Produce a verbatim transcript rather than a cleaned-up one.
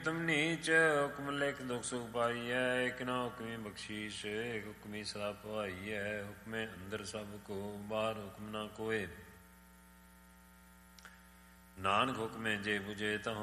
ਉਤਮ ਨੀਚ, ਹੁਕਮ ਲਿਖ ਦੁਖ ਸੁਖ ਪਾਈਐ। ਇਕ ਨਾ ਹੁਕਮੀ ਬਖਸ਼ੀਸ਼, ਇਕ ਹੁਕਮੀ ਸਦਾ ਭਵਾਈਐ। ਹੁਕਮੇ ਅੰਦਰ ਸਭ ਕੋ, ਬਾਹਰ ਹੁਕਮ ਨਾ ਕੋਏ। ਨਾਨਕ ਹੁਕਮੇ ਜੇ ਬੁਝੇ ਤਹੁ